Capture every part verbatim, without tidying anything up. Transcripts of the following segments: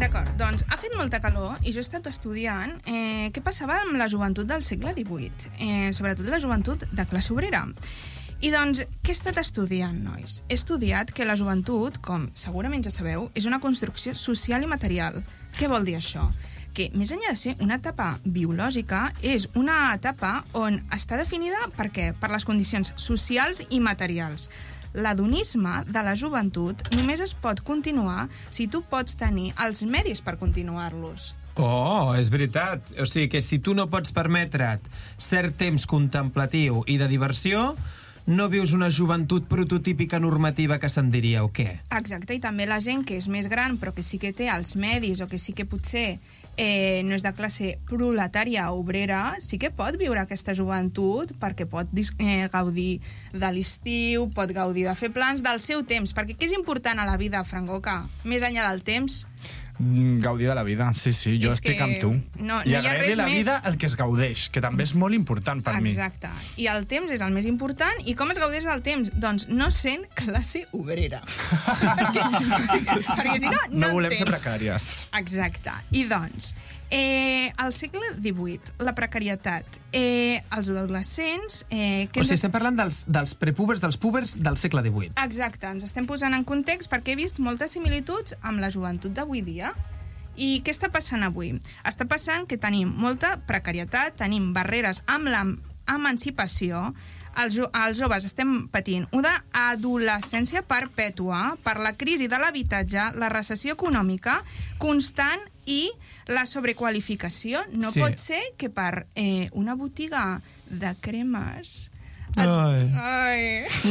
D'acord, doncs ha fet molta calor i jo he estat estudiant eh, què passava amb la joventut del segle divuit, eh, sobretot la joventut de classe obrera. I doncs, què he estat estudiant, nois? He estudiat que la joventut, com segurament ja sabeu, és una construcció social i material. Què vol dir això? Que, més enllà de ser una etapa biològica, és una etapa on està definida per què? Per les condicions socials i materials. L'adonisme de la joventut només es pot continuar si tu pots tenir els medis per continuar-los. Oh, és veritat. O sigui que si tu no pots permetre't cert temps contemplatiu i de diversió, no vius una joventut prototípica normativa que se'n diria, o què? Exacte, i també la gent que és més gran però que sí que té els medis o que sí que potser eh, no és de classe proletària o obrera, sí que pot viure aquesta joventut perquè pot eh, gaudir de l'estiu, pot gaudir de fer plans del seu temps, perquè què és important a la vida, Frangoca? Més enllà del temps? Gaudir de la vida, sí, sí, jo És estic que amb tu. no- no I hi ha agrair-li res la més. vida el que es gaudeix, que també és molt important per mi. Exacte. I el temps és el més important. I com es gaudeix del temps? Doncs no sent classe obrera. perquè, perquè si no, no, No volem entens. ser precàries. Exacte. I doncs, eh, al segle divuit, la precarietat, eh, els adolescents... Eh, que O sigui, ens- estem parlant dels, dels prepúbers, dels púbers del segle divuit. Exacte, ens estem posant en context perquè he vist moltes similituds amb la joventut d'avui dia. I què està passant avui? Està passant que tenim molta precarietat, tenim barreres amb l'emancipació, els, jo els joves estem patint una adolescència perpètua per la crisi de l'habitatge, la recessió econòmica constant i la sobrequalificació. No Sí. pot ser que per eh, una botiga de cremes et, Ai. ai,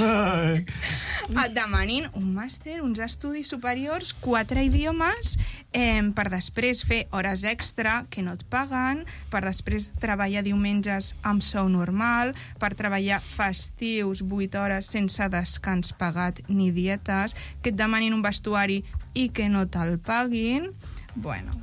Ai. et demanin un màster, uns estudis superiors, quatre idiomes, eh, per després fer hores extra que no et paguen, per després treballar diumenges amb sou normal, per treballar festius vuit hores sense descans pagat ni dietes, que et demanin un vestuari i que no te'l paguin. Bueno,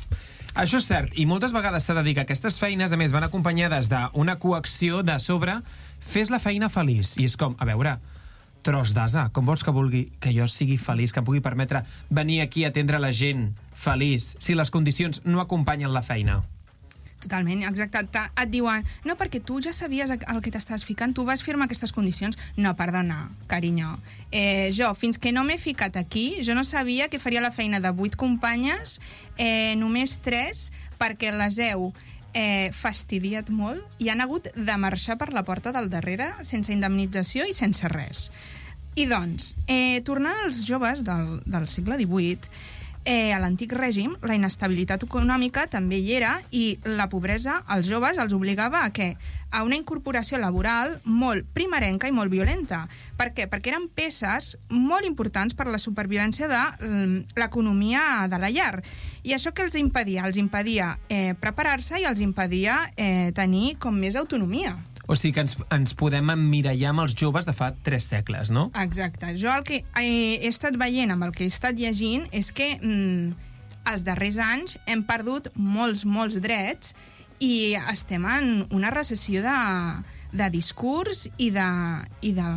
Això és cert, i moltes vegades s'ha de dir que aquestes feines, a més, van acompanyades d'una coacció de sobre fes la feina feliç. I és com, a veure, tros d'asa, com vols que vulgui que jo sigui feliç, que em pugui permetre venir aquí a atendre la gent feliç, si les condicions no acompanyen la feina? totalment, exacte. Ta- Et diuen, no, perquè tu ja sabies el el que t'estàs ficant, tu vas firmar aquestes condicions. No, perdona, carinyo. Eh, jo, fins que no m'he ficat aquí, jo no sabia que faria la feina de vuit companyes, eh, només tres, perquè les heu eh, fastidiat molt i han hagut de marxar per la porta del darrere sense indemnització i sense res. I doncs, eh, tornant als joves del, del segle divuit, Eh, a l'antic règim, la inestabilitat econòmica també hi era i la pobresa als joves els obligava a què? A una incorporació laboral molt primerenca i molt violenta. Per què? Perquè eren peces molt importants per la supervivència de mm, l'economia de la llar. I això què els impedia? Els impedia eh, preparar-se i els impedia eh, tenir com més autonomia. O sigui que ens, ens podem emmirallar amb els joves de fa tres segles, no? Exacte. Jo el que he, he estat veient amb el que he estat llegint és que mm, els darrers anys hem perdut molts, molts drets i estem en una recessió de, de discurs i de, i de,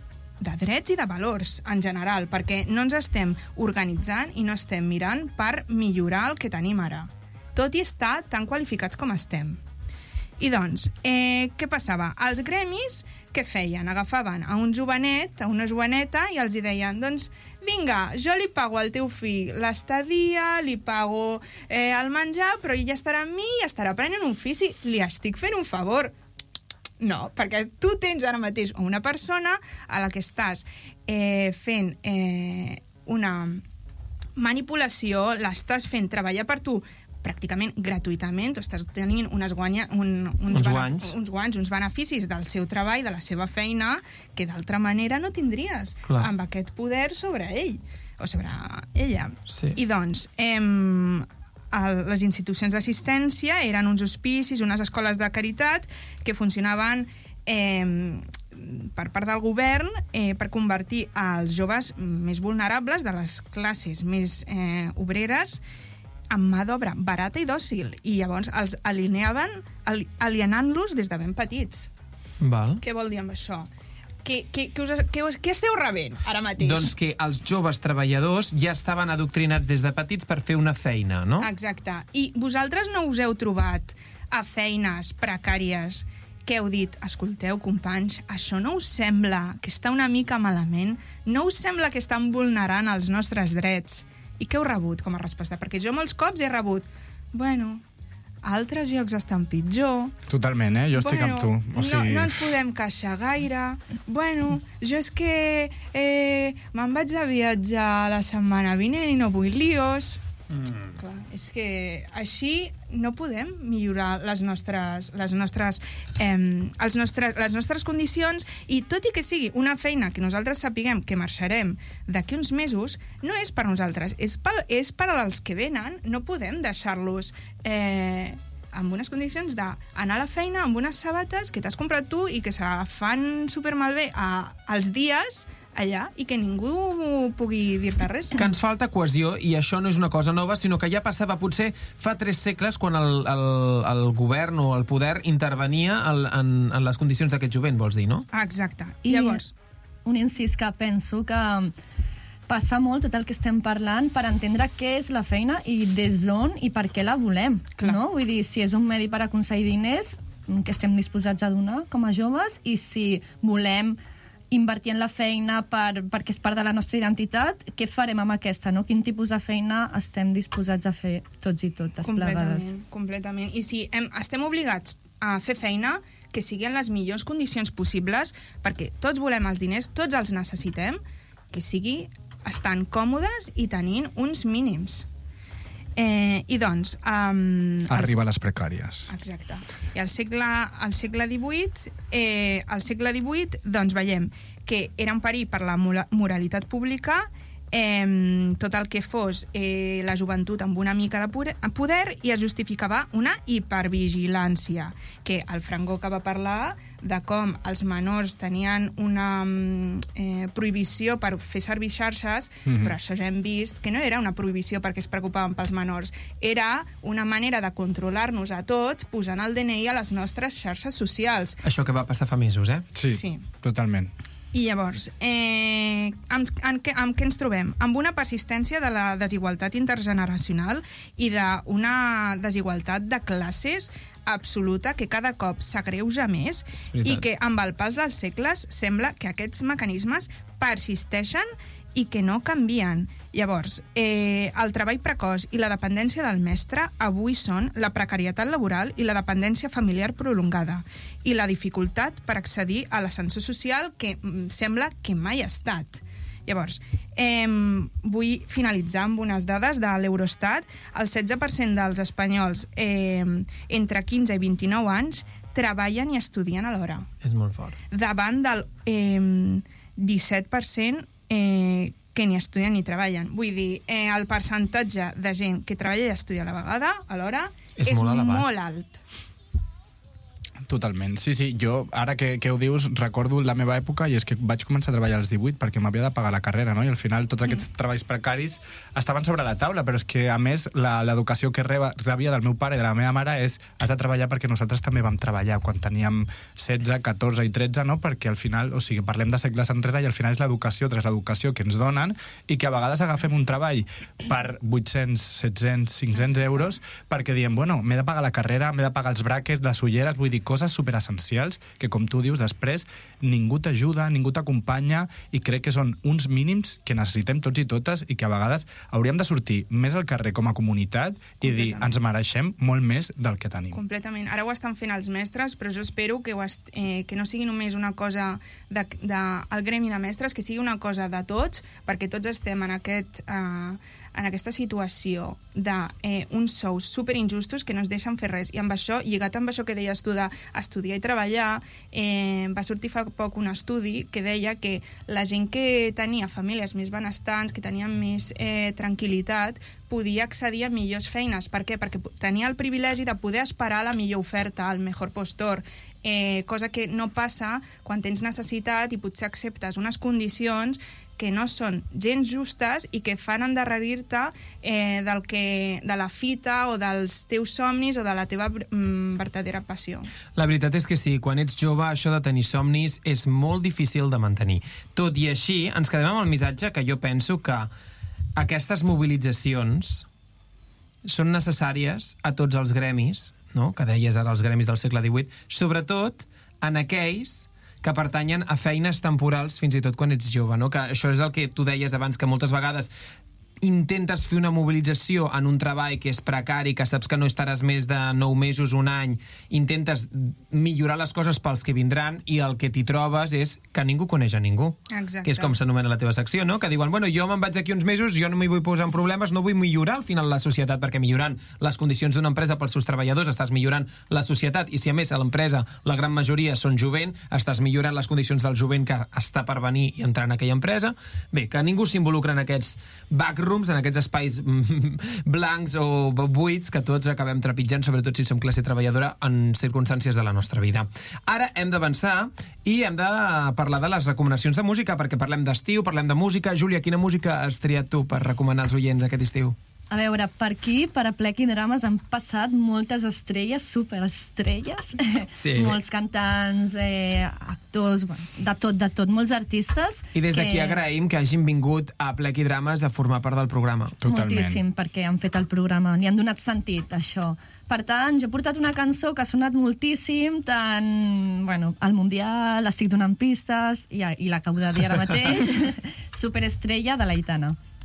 de drets i de valors en general, perquè no ens estem organitzant i no estem mirant per millorar el que tenim ara, tot i estar tan qualificats com estem. I doncs, eh, què passava? Els gremis, què feien? Agafaven a un jovenet, a una joveneta, i els hi deien, doncs, vinga, jo li pago al teu fill l'estadia, li pago eh, el menjar, però ell ja estarà amb mi i estarà aprenent un ofici. Li estic fent un favor. No, perquè tu tens ara mateix una persona a la que estàs eh, fent eh, una manipulació, l'estàs fent treballar per tu pràcticament gratuïtament, tu estàs tenint unes, guanya, un, uns, uns, guanys. uns guanys, uns beneficis del seu treball, de la seva feina, que d'altra manera no tindries. Clar. Amb aquest poder sobre ell, o sobre ella. Sí. I doncs, em, el, les institucions d'assistència eren uns hospicis, unes escoles de caritat que funcionaven eh, per part del govern eh, per convertir els joves més vulnerables de les classes més eh, obreres amb mà d'obra barata i dòcil, i llavors els alineaven alienant-los des de ben petits. Val. Què vol dir amb això? què, què, què, us, què, us, què esteu rebent ara mateix? Doncs que els joves treballadors ja estaven adoctrinats des de petits per fer una feina, no? Exacte. I vosaltres no us heu trobat a feines precàries que heu dit, escolteu, companys, això no us sembla que està una mica malament? No us sembla que estan vulnerant els nostres drets? I què heu rebut com a resposta? Perquè jo molts cops he rebut, bueno, altres llocs estan pitjor. Totalment, eh? Jo estic bueno, amb tu. O sigui... no, no ens podem queixar gaire. Bueno, jo és que eh, me'n vaig de viatge la setmana vinent i no vull líos. Mm. Clar, és que així no podem millorar les nostres, les nostres, eh, els nostres, les nostres condicions, i tot i que sigui una feina que nosaltres sapiguem que marxarem d'aquí uns mesos, no és per nosaltres, és per, és per als que venen. No podem deixar-los eh, amb unes condicions d'anar a la feina amb unes sabates que t'has comprat tu i que se fan supermalbé a, als dies allà i que ningú pugui dir-te res. Que ens falta cohesió, i això no és una cosa nova, sinó que ja passava potser fa tres segles quan el, el, el govern o el poder intervenia el, en, en les condicions d'aquest jovent, vols dir, no? Exacte. I llavors... un incís que penso que passa molt tot el que estem parlant per entendre què és la feina i des d'on i per què la volem. Clar. No? Vull dir, si és un medi per aconseguir diners, que estem disposats a donar com a joves, i si volem invertir en la feina per, perquè és part de la nostra identitat, què farem amb aquesta, no? Quin tipus de feina estem disposats a fer tots i totes plegades? Completament, completament. I si hem, estem obligats a fer feina, que sigui en les millors condicions possibles, perquè tots volem els diners, tots els necessitem, que sigui estant còmodes i tenint uns mínims. Eh, I doncs... Um, Arriba a les precàries. Exacte. I al segle, al segle divuit, eh, al segle divuit, doncs veiem que era un perill per la moralitat pública, eh, tot el que fos eh, la joventut amb una mica de poder, i es justificava una hipervigilància, que el Franco que va parlar de com els menors tenien una eh, prohibició per fer servir xarxes, mm-hmm. però això ja hem vist que no era una prohibició perquè es preocupaven pels menors, era una manera de controlar-nos a tots posant el D N I a les nostres xarxes socials. Això que va passar fa mesos, eh? Sí, Sí. totalment. I llavors, eh, amb, amb, què, amb què ens trobem? Amb una persistència de la desigualtat intergeneracional i d'una desigualtat de classes absoluta que cada cop s'agreuja més, i que amb el pas dels segles sembla que aquests mecanismes persisteixen i que no canvien. Llavors, eh, el treball precoç i la dependència del mestre avui són la precarietat laboral i la dependència familiar prolongada, i la dificultat per accedir a l'ascensor social que mm, sembla que mai ha estat. Llavors, eh, vull finalitzar amb unes dades de l'Eurostat. El setze per cent dels espanyols eh, entre quinze i vint-i-nou anys treballen i estudien alhora. És molt fort. Davant del eh, disset per cent eh, que ni estudien ni treballen. Vull dir, eh, el percentatge de gent que treballa i estudia a la vegada, alhora, és, és molt, molt alt. Totalment. Sí, sí, jo, ara que, que ho dius, recordo la meva època, i és que vaig començar a treballar als divuit perquè m'havia de pagar la carrera, no? I al final tots aquests mm. treballs precaris estaven sobre la taula, però és que, a més, l'educació que reba, rebia del meu pare i de la meva mare és has de treballar perquè nosaltres també vam treballar quan teníem setze, catorze i tretze, no? Perquè al final, o sigui, parlem de segles enrere i al final és l'educació tras l'educació que ens donen, i que a vegades agafem un treball per vuit-cents, set-cents, cinc-cents euros perquè diem, bueno, m'he de pagar la carrera, m'he de pagar els braques, les ulleres, vull dir, coses superessencials que, com tu dius, després ningú t'ajuda, ningú t'acompanya, i crec que són uns mínims que necessitem tots i totes, i que a vegades hauríem de sortir més al carrer com a comunitat i dir, ens mereixem molt més del que tenim. Completament. Ara ho estan fent els mestres, però jo espero que, ho est eh, que no sigui només una cosa de, de, el gremi de mestres, que sigui una cosa de tots, perquè tots estem en aquest... Eh, en aquesta situació d'uns eh, sous superinjustos que no es deixen fer res. I amb això, lligat amb això que deies tu d'estudiar i treballar, eh, va sortir fa poc un estudi que deia que la gent que tenia famílies més benestants, que tenien més eh, tranquil·litat, podia accedir a millors feines. Per què? Perquè tenia el privilegi de poder esperar la millor oferta, el millor postor, eh, cosa que no passa quan tens necessitat i potser acceptes unes condicions que no són gens justes i que fan endarrerir-te eh, del que, de la fita o dels teus somnis o de la teva mm, verdadera passió. La veritat és que sí, quan ets jove això de tenir somnis és molt difícil de mantenir. Tot i així, ens quedem amb el missatge que jo penso que aquestes mobilitzacions són necessàries a tots els gremis, no? Que deies ara els gremis del segle divuit, sobretot en aquells que pertanyen a feines temporals fins i tot quan ets jove, no? Que això és el que tu deies abans, que moltes vegades intentes fer una mobilització en un treball que és precari, que saps que no estaràs més de nou mesos, un any, intentes millorar les coses pels que vindran i el que t'hi trobes és que ningú coneix a ningú. Exacte. Que és com s'anomena la teva secció, no? Que diuen, bueno, jo me'n vaig d'aquí uns mesos, jo no m'hi vull posar en problemes, no vull millorar al final la societat, perquè millorant les condicions d'una empresa pels seus treballadors estàs millorant la societat, i si a més a l'empresa la gran majoria són jovent, estàs millorant les condicions del jovent que està per venir i entrar en aquella empresa. Bé, que ningú s'involucra en aquests backrooms, en aquests espais blancs o buits que tots acabem trepitjant, sobretot si som classe treballadora en circumstàncies de la nostra vida. Ara hem d'avançar i hem de parlar de les recomanacions de música, perquè parlem d'estiu, parlem de música. Júlia, quina música has triat tu per recomanar als oients aquest estiu? A veure, per aquí, per a Plec i Drames, han passat moltes estrelles, superestrelles, sí. Molts cantants, eh, actors, bueno, de tot, de tot, molts artistes. I des d'aquí que... agraïm que hagin vingut a Plec i Drames a formar part del programa. Totalment. Moltíssim, perquè han fet el programa, li han donat sentit, això. Per tant, jo he portat una cançó que ha sonat moltíssim, tant, bueno, al Mundial, estic donant pistes, i, i l'acabo de dir ara mateix, Superestrella, de l'Aitana.